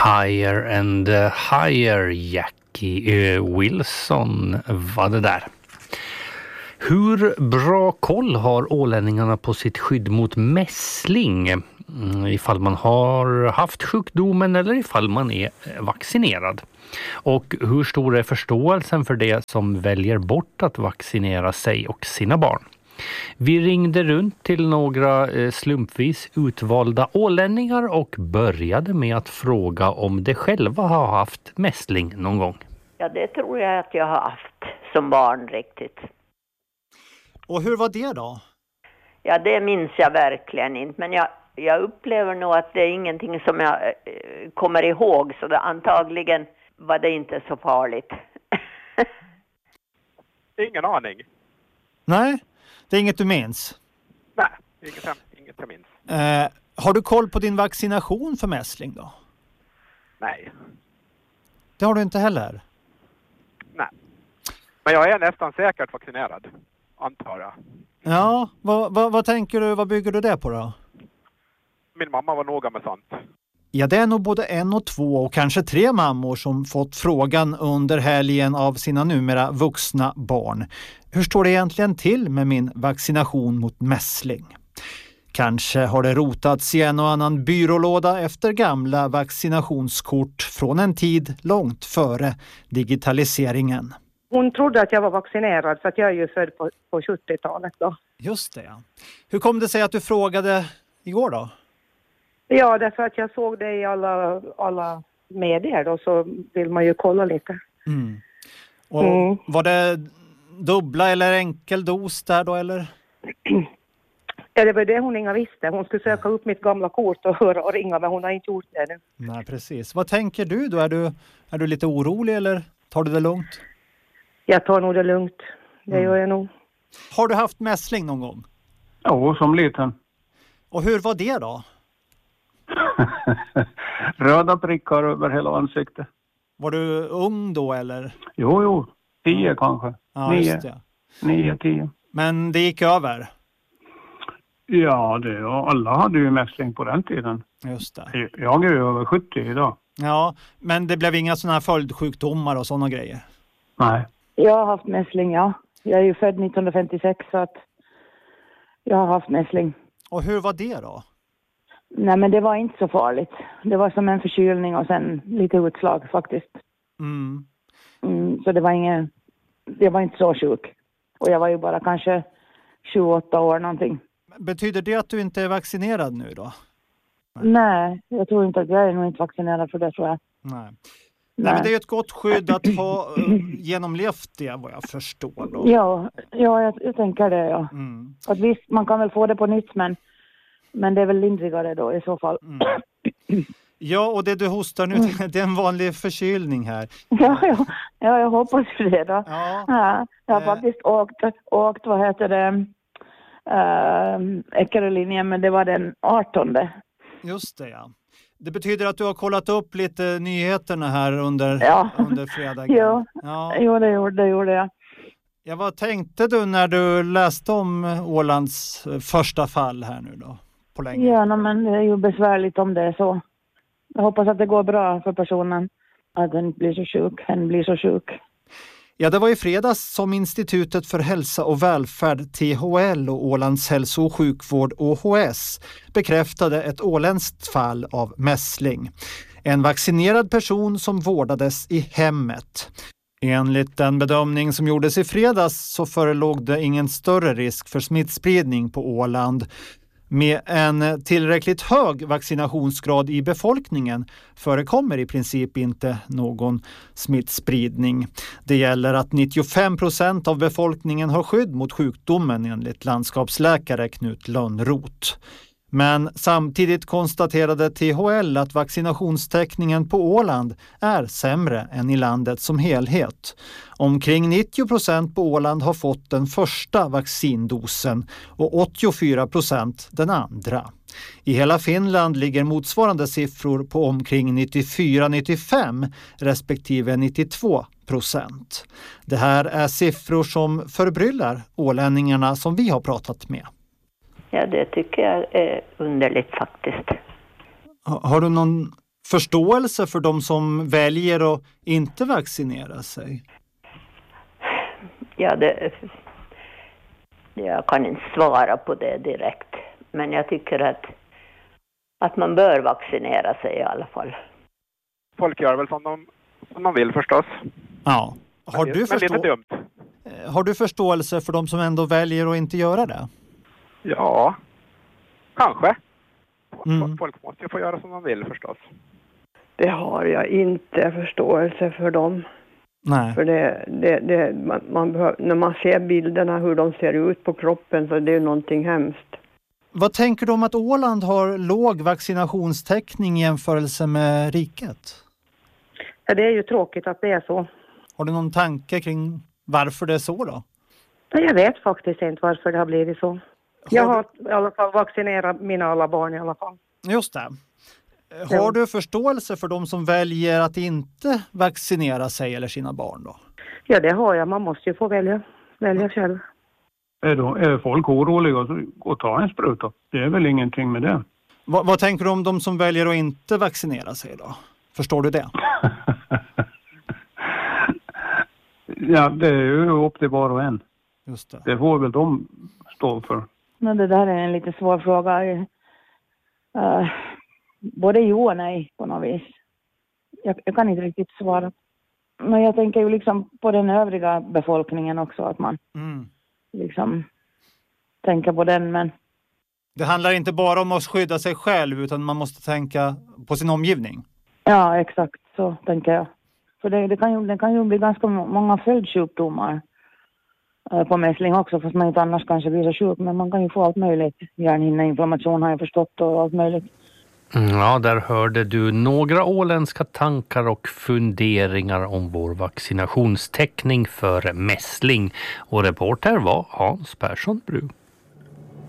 Higher and Higher, Jackie Wilson var det där. Hur bra koll har ålänningarna på sitt skydd mot mässling? Ifall man har haft sjukdomen eller ifall man är vaccinerad. Och hur stor är förståelsen för det som väljer bort att vaccinera sig och sina barn? Vi ringde runt till några slumpvis utvalda ålänningar och började med att fråga om de själva har haft mässling någon gång. Ja, det tror jag att jag har haft som barn riktigt. Och hur var det då? Ja, det minns jag verkligen inte. Men jag upplever nog att det är ingenting som jag kommer ihåg. Så det, antagligen var det inte så farligt. Ingen aning. Nej, det är inget du minns? Nej, inget jag minns. Har du koll på din vaccination för mässling då? Nej. Det har du inte heller? Nej. Men jag är nästan säkert vaccinerad, antar jag. Ja, vad tänker du, vad bygger du det på då? Min mamma var noga med sånt. Ja, det är nog både 1 och 2 och kanske 3 mammor som fått frågan under helgen av sina numera vuxna barn. Hur står det egentligen till med min vaccination mot mässling? Kanske har det rotats i en och annan byrålåda efter gamla vaccinationskort från en tid långt före digitaliseringen. Hon trodde att jag var vaccinerad för att jag är ju född på 70-talet då. Just det, ja. Hur kom det sig att du frågade igår då? Ja, därför att jag såg det i alla medier då, så vill man ju kolla lite. Mm. Och var det dubbla eller enkel dos där då eller? Ja, det var det hon inga visste. Hon skulle söka upp mitt gamla kort och ringa, men hon har inte gjort det nu. Nej, precis. Vad tänker du då? Är du lite orolig eller tar du det lugnt? Jag tar nog det lugnt. Det gör jag nog. Har du haft mässling någon gång? Ja, som liten. Och hur var det då? Röda prickar över hela ansiktet. Var du ung då eller? Jo. 10 kanske. Ja, 9. just det. 9, 10. Men det gick över? Ja, alla hade ju mässling på den tiden. Just det. Jag är ju över 70 idag. Ja, men det blev inga sådana här följdsjukdomar och sådana grejer? Nej. Jag har haft mässling, ja. Jag är ju född 1956 så att jag har haft mässling. Och hur var det då? Nej, men det var inte så farligt. Det var som en förkylning och sen lite utslag faktiskt. Så jag var inte så sjuk. Och jag var ju bara kanske 28 år någonting. Betyder det att du inte är vaccinerad nu då? Nej, jag tror inte att jag är nog inte vaccinerad för det, tror jag. Nej, men det är ju ett gott skydd att ha genomlevt det, vad jag förstår då. Ja, jag tänker det, ja. Att visst, man kan väl få det på nytt, men det är väl lindrigare då i så fall. Ja, och det du hostar nu, det är en vanlig förkylning här. Ja, jag hoppas ju det då. Ja. Jag har faktiskt åkt vad heter det, Eckerölinjen, men det var den 18. Just det, ja. Det betyder att du har kollat upp lite nyheterna här under fredagen. Jo, det gjorde jag. Ja, vad tänkte du när du läste om Ålands första fall här nu då? På länge? Ja, men det är ju besvärligt om det är så. Jag hoppas att det går bra för personen. Att den blir så sjuk. Ja, det var i fredags som Institutet för hälsa och välfärd THL och Ålands hälso- och sjukvård OHS bekräftade ett åländskt fall av mässling. En vaccinerad person som vårdades i hemmet. Enligt den bedömning som gjordes i fredags så förelåg det ingen större risk för smittspridning på Åland. Med en tillräckligt hög vaccinationsgrad i befolkningen förekommer i princip inte någon smittspridning. Det gäller att 95% av befolkningen har skydd mot sjukdomen enligt landskapsläkare Knut Lönnroth. Men samtidigt konstaterade THL att vaccinationstäckningen på Åland är sämre än i landet som helhet. Omkring 90% på Åland har fått den första vaccindosen och 84% den andra. I hela Finland ligger motsvarande siffror på omkring 94-95 respektive 92%. Det här är siffror som förbryllar ålänningarna som vi har pratat med. Ja, det tycker jag är underligt faktiskt. Har du någon förståelse för de som väljer att inte vaccinera sig? Ja, jag kan inte svara på det direkt. Men jag tycker att man bör vaccinera sig i alla fall. Folk gör väl som de vill förstås. Ja. Men det är lite dumt. Har du förståelse för de som ändå väljer att inte göra det? Ja, kanske. Folk måste ju få göra som de vill förstås. Det har jag inte förståelse för dem. Nej. För när man ser bilderna hur de ser ut på kroppen, så det är någonting hemskt. Vad tänker du om att Åland har låg vaccinationstäckning i jämförelse med riket? Ja, det är ju tråkigt att det är så. Har du någon tanke kring varför det är så då? Jag vet faktiskt inte varför det har blivit så. Jag har i alla fall vaccinerat mina alla barn i alla fall. Just det. Har du förståelse för de som väljer att inte vaccinera sig eller sina barn då? Ja, det har jag. Man måste ju få välja själv. Är folk oroliga att ta en spruta? Det är väl ingenting med det. Vad tänker du om de som väljer att inte vaccinera sig då? Förstår du det? Ja, det är ju upp till var och en. Just det. Det får väl de stå för. Men det där är en lite svår fråga. Både jo och nej på något vis. Jag kan inte riktigt svara. Men jag tänker ju liksom på den övriga befolkningen också, att man liksom tänker på den. Men det handlar inte bara om att skydda sig själv, utan man måste tänka på sin omgivning. Ja, exakt så tänker jag. För det kan ju bli ganska många följdsjukdomar på mässling också, fast man inte annars kanske blir så sjuk. Men man kan ju få allt möjligt. Hjärnhinneinflammation har jag förstått och allt möjligt. Ja, där hörde du några åländska tankar och funderingar om vår vaccinationstäckning för mässling. Och reporter var Hans Persson Bru.